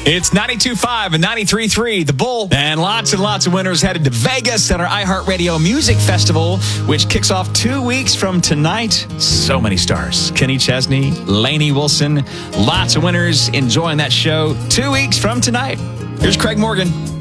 It's 92.5 and 93.3, The Bull, and lots of winners headed to Vegas at our iHeartRadio Music Festival, which kicks off 2 weeks from tonight. So many stars. Kenny Chesney, Lainey Wilson, lots of winners enjoying that show 2 weeks from tonight. Here's Craig Morgan.